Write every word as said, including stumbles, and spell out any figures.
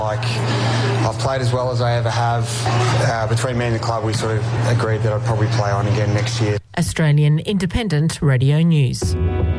Like, I've played as well as I ever have. Uh, between me and the club, we sort of agreed that I'd probably play on again next year. Australian Independent Radio News.